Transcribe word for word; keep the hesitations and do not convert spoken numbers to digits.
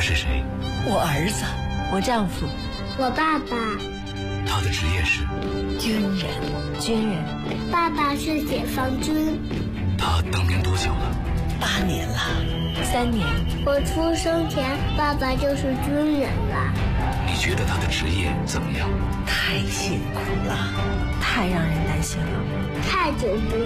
是谁？ 我儿子， 我丈夫， 我爸爸。 他的职业是军人。 军人。 爸爸是解放军。 他当兵多久了？ 八年了。 三年。 我出生前，爸爸就是军人了。 你觉得他的职业怎么样？ 太辛苦了， 太让人担心了， 太久不